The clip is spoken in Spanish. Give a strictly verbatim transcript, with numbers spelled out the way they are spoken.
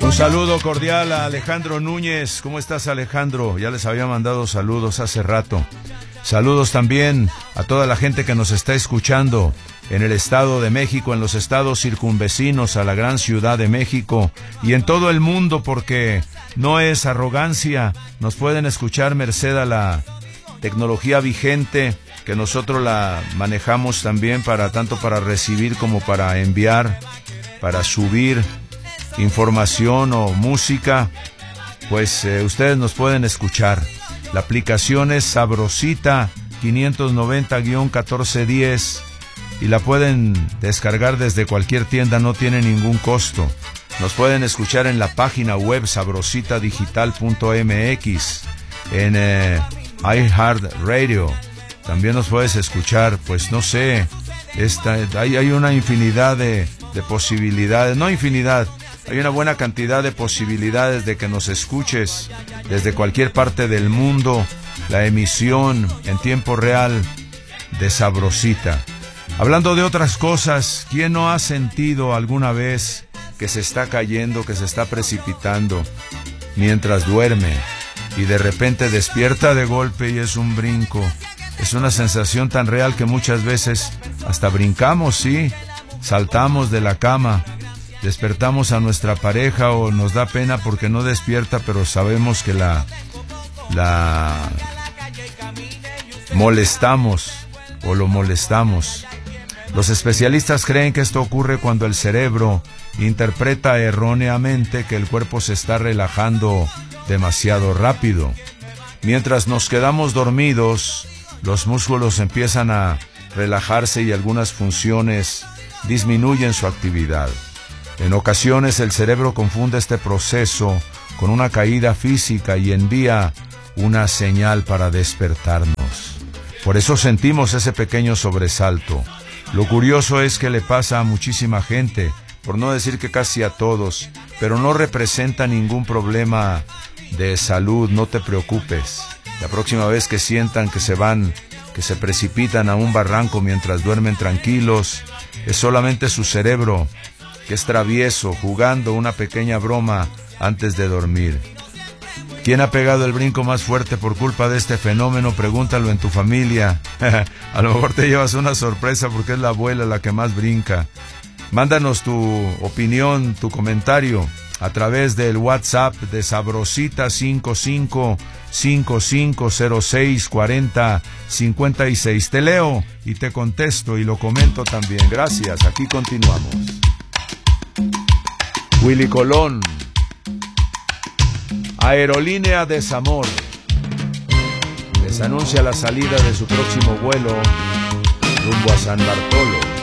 Un saludo cordial a Alejandro Núñez. ¿Cómo estás, Alejandro? Ya les había mandado saludos hace rato. Saludos también a toda la gente que nos está escuchando en el Estado de México, en los estados circunvecinos a la gran Ciudad de México y en todo el mundo, porque no es arrogancia. Nos pueden escuchar merced a la tecnología vigente, que nosotros la manejamos también para tanto para recibir como para enviar, para subir información o música. Pues eh, ustedes nos pueden escuchar. La aplicación es Sabrosita quinientos noventa guión catorce diez y la pueden descargar desde cualquier tienda, no tiene ningún costo. Nos pueden escuchar en la página web sabrosita digital punto m x, en eh, iHeartRadio. También nos puedes escuchar, pues no sé, esta, hay, hay una infinidad de, de posibilidades, no infinidad, hay una buena cantidad de posibilidades de que nos escuches desde cualquier parte del mundo, la emisión en tiempo real de Sabrosita. Hablando de otras cosas, ¿quién no ha sentido alguna vez que se está cayendo, que se está precipitando mientras duerme y de repente despierta de golpe y es un brinco? Es una sensación tan real que muchas veces hasta brincamos, sí, saltamos de la cama, despertamos a nuestra pareja o nos da pena porque no despierta, pero sabemos que la, la molestamos o lo molestamos. Los especialistas creen que esto ocurre cuando el cerebro interpreta erróneamente que el cuerpo se está relajando demasiado rápido. Mientras nos quedamos dormidos, los músculos empiezan a relajarse y algunas funciones disminuyen su actividad. En ocasiones el cerebro confunde este proceso con una caída física y envía una señal para despertarnos. Por eso sentimos ese pequeño sobresalto. Lo curioso es que le pasa a muchísima gente, por no decir que casi a todos, pero no representa ningún problema de salud, no te preocupes. La próxima vez que sientan que se van, que se precipitan a un barranco mientras duermen tranquilos, es solamente su cerebro, que es travieso, jugando una pequeña broma antes de dormir. ¿Quién ha pegado el brinco más fuerte por culpa de este fenómeno? Pregúntalo en tu familia. A lo mejor te llevas una sorpresa porque es la abuela la que más brinca. Mándanos tu opinión, tu comentario a través del WhatsApp de Sabrosita cinco cinco cinco cinco cero seis cuatro cero cinco seis. Te leo y te contesto y lo comento también. Gracias, aquí continuamos. Willy Colón, Aerolínea Desamor, les anuncia la salida de su próximo vuelo rumbo a San Bartolo.